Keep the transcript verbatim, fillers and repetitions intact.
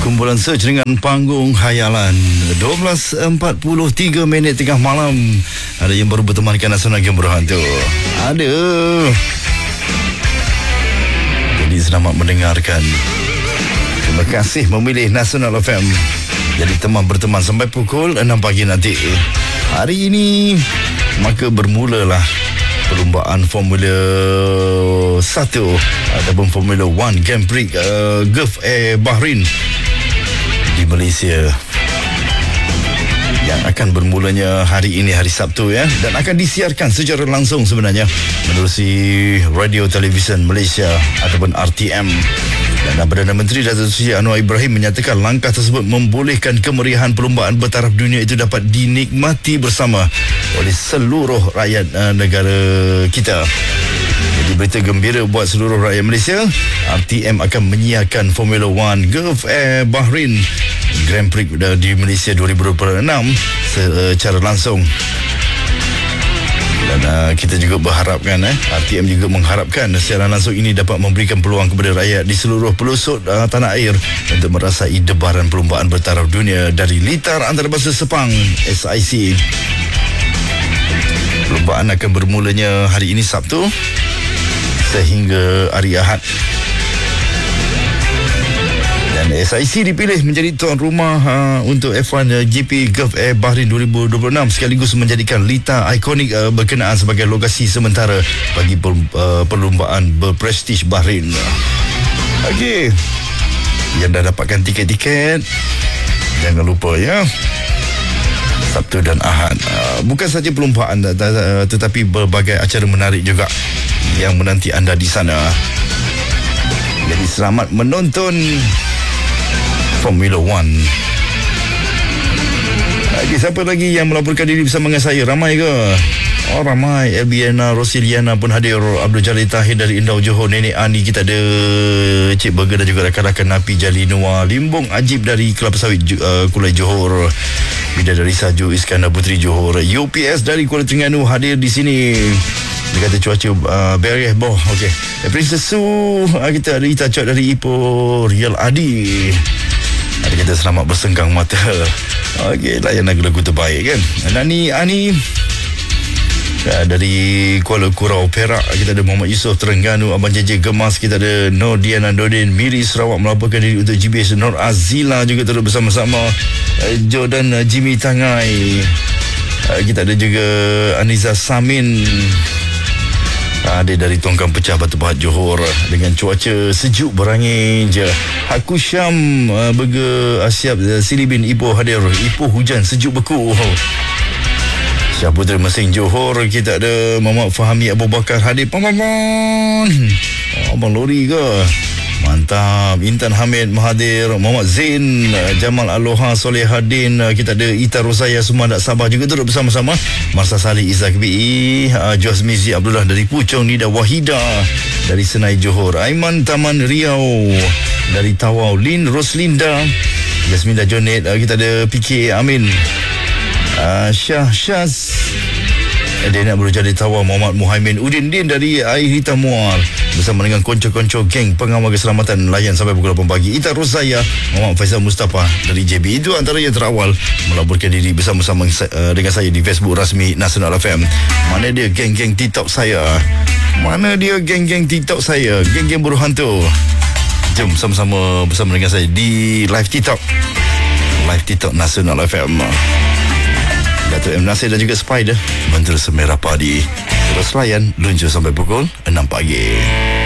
Kumpulan Search dengan panggung Khayalan. dua belas empat puluh tiga minit tengah malam. Ada yang baru bertemankan Nasional Game Berhantu. Ada. Jadi selamat mendengarkan. Terima kasih memilih Nasional F M. Jadi teman berteman sampai pukul enam pagi nanti. Hari ini maka bermulalah perlumbaan Formula satu ataupun Formula satu Grand Prix uh, Gulf Air Bahrain di Malaysia yang akan bermulanya hari ini, hari Sabtu ya, dan akan disiarkan secara langsung sebenarnya menerusi Radio Television Malaysia ataupun R T M. Dan Perdana Menteri Datuk Seri Anwar Ibrahim menyatakan langkah tersebut membolehkan kemeriahan perlumbaan bertaraf dunia itu dapat dinikmati bersama oleh seluruh rakyat uh, negara kita. Jadi berita gembira buat seluruh rakyat Malaysia. R T M akan menyiarkan Formula satu Gulf Air Bahrain Grand Prix di Malaysia dua ribu dua puluh enam secara langsung. Dan uh, kita juga berharapkan eh, R T M juga mengharapkan siaran langsung ini dapat memberikan peluang kepada rakyat di seluruh pelosok uh, tanah air untuk merasai debaran perlumbaan bertaraf dunia dari litar antarabangsa Sepang S I C. Perlumbaan akan bermulanya hari ini Sabtu sehingga hari Ahad. Dan S I C dipilih menjadi tuan rumah uh, untuk F satu uh, G P Gulf Air Bahrain dua ribu dua puluh enam sekaligus menjadikan litar ikonik uh, berkenaan sebagai lokasi sementara bagi per, uh, perlumbaan berprestij Bahrain. Okey, yang dah dapatkan tiket-tiket jangan lupa ya, Sabtu dan Ahad. Uh, bukan saja perlumbaan uh, tetapi berbagai acara menarik juga yang menanti anda di sana. Jadi selamat menonton Formula satu. Lagi siapa lagi yang melaporkan diri bersama dengan saya? Ramai ke? Oh ramai. Elbiana Rosiliana pun hadir. Abdul Jalil Tahir dari Indau Johor. Nenek Ani kita ada. Cik Burger dan juga rakan-rakan Napi Jalinua. Limbong Ajib dari Kelapa Sawit uh, Kulai Johor. Bidadari Saju Iskandar Putri Johor. U P S dari Kuala Terengganu hadir di sini. Dia kata cuaca uh, beriah boh. Okey. Princess Su, uh, kita ada Ita Cok dari Ipoh Rial Adi. Ada kita selamat bersenggang mata. Okey, layan lagu-lagu terbaik kan. Nani Ani uh, dari Kuala Kurau Perak. Kita ada Muhammad Yusof Terengganu, Abang J J Gemas. Kita ada Nur Diana Dodin Miri Sarawak melaporkan diri untuk G B S. Nur Azila juga turut bersama-sama. uh, Jordan uh, Jimmy Tangai. uh, Kita ada juga Aniza Samin. Ada dari Tongkang Pecah Batu Pahat Johor dengan cuaca sejuk berangin je. Haku Syam uh, Burger uh, siap uh, Silibin Ipoh hadir. Ipoh hujan sejuk beku. Syah Puteri Mesing Johor. Kita ada Muhammad Fahmi Abu Bakar hadir. Pam-pam-pam. Oh, Abang Lori ke? Mantap. Intan Hamid Mahathir, Muhammad Zain, Jamal Aloha, Soleh Hadin. Kita ada Ita Rosaya Sumandak Sabah juga turut bersama-sama. Marsa Salih Izzah K B I, uh, Jos Mizi Abdullah dari Puchong, Nida Wahida dari Senai Johor, Aiman Taman Riau dari Tawau, Lin Roslinda, Yasminda Jonet. uh, Kita ada P K Amin, uh, Syah Syaz Dia nak berujar di Tawau, Muhammad Muhaimin Udin Din dari Air Hitam Muar bersama dengan konco-konco geng pengawal keselamatan layan sampai pukul lapan pagi. Ita Rosaya, Muhammad Faisal Mustafa dari J B. Itu antara yang terawal melaporkan diri bersama-sama uh, dengan saya di Facebook rasmi Nasional F M. Mana dia geng-geng TikTok saya? Mana dia geng-geng TikTok saya? Geng-geng buruh hantu. Jom sama-sama bersama dengan saya di live TikTok. Live TikTok Nasional F M. Datuk M. Nasir dan juga Spider Menteri Semerah Padi. Terus layan luncur sampai pukul enam pagi.